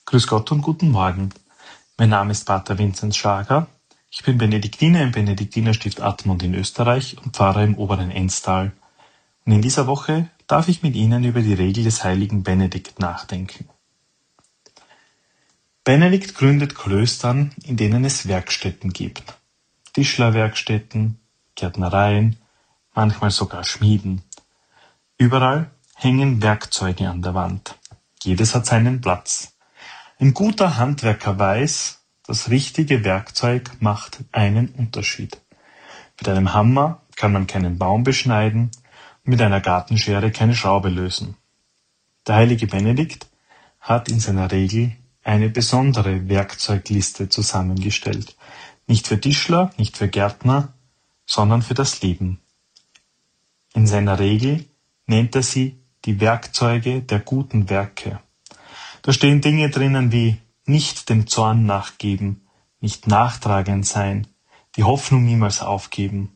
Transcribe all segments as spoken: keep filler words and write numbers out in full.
Grüß Gott und guten Morgen. Mein Name ist Pater Vinzenz Schager. Ich bin Benediktiner im Benediktinerstift Admont in Österreich und Pfarrer im oberen Enstal. Und in dieser Woche darf ich mit Ihnen über die Regel des heiligen Benedikt nachdenken. Benedikt gründet Klöstern, in denen es Werkstätten gibt. Tischlerwerkstätten, Gärtnereien, manchmal sogar Schmieden. Überall hängen Werkzeuge an der Wand. Jedes hat seinen Platz. Ein guter Handwerker weiß, das richtige Werkzeug macht einen Unterschied. Mit einem Hammer kann man keinen Baum beschneiden und mit einer Gartenschere keine Schraube lösen. Der heilige Benedikt hat in seiner Regel eine besondere Werkzeugliste zusammengestellt. Nicht für Tischler, nicht für Gärtner, sondern für das Leben. In seiner Regel nennt er sie die Werkzeuge der guten Werke. Da stehen Dinge drinnen wie nicht dem Zorn nachgeben, nicht nachtragend sein, die Hoffnung niemals aufgeben.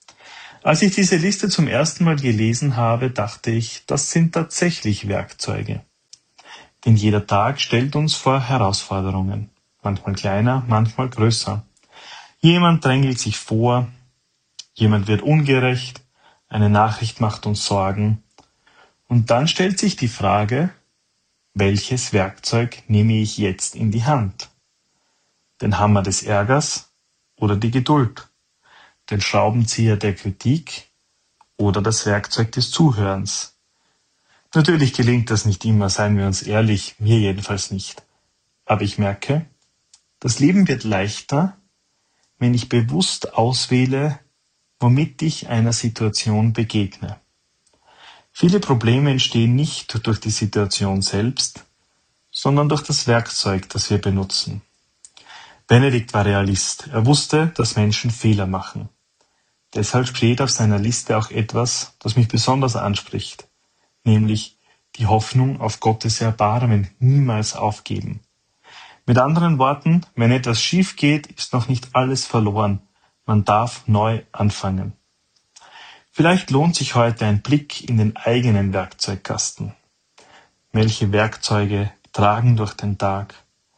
Als ich diese Liste zum ersten Mal gelesen habe, dachte ich, das sind tatsächlich Werkzeuge. Denn jeder Tag stellt uns vor Herausforderungen, manchmal kleiner, manchmal größer. Jemand drängelt sich vor, jemand wird ungerecht, eine Nachricht macht uns Sorgen. Und dann stellt sich die Frage, welches Werkzeug nehme ich jetzt in die Hand? Den Hammer des Ärgers oder die Geduld? Den Schraubenzieher der Kritik oder das Werkzeug des Zuhörens? Natürlich gelingt das nicht immer, seien wir uns ehrlich, mir jedenfalls nicht. Aber ich merke, das Leben wird leichter, wenn ich bewusst auswähle, womit ich einer Situation begegne. Viele Probleme entstehen nicht durch die Situation selbst, sondern durch das Werkzeug, das wir benutzen. Benedikt war Realist. Er wusste, dass Menschen Fehler machen. Deshalb steht auf seiner Liste auch etwas, das mich besonders anspricht, nämlich die Hoffnung auf Gottes Erbarmen, niemals aufgeben. Mit anderen Worten, wenn etwas schief geht, ist noch nicht alles verloren. Man darf neu anfangen. Vielleicht lohnt sich heute ein Blick in den eigenen Werkzeugkasten. Welche Werkzeuge tragen durch den Tag?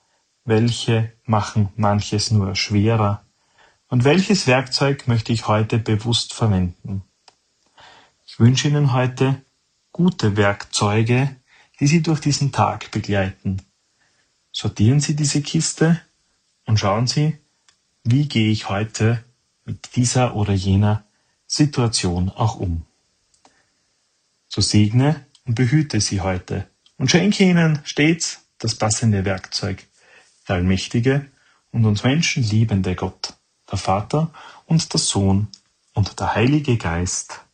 Welche machen manches nur schwerer? Und welches Werkzeug möchte ich heute bewusst verwenden? Ich wünsche Ihnen heute gute Werkzeuge, die Sie durch diesen Tag begleiten. Sortieren Sie diese Kiste und schauen Sie, wie gehe ich heute mit dieser oder jener Situation auch um. So segne und behüte Sie heute und schenke Ihnen stets das passende Werkzeug, der allmächtige und uns Menschen liebende Gott, der Vater und der Sohn und der Heilige Geist.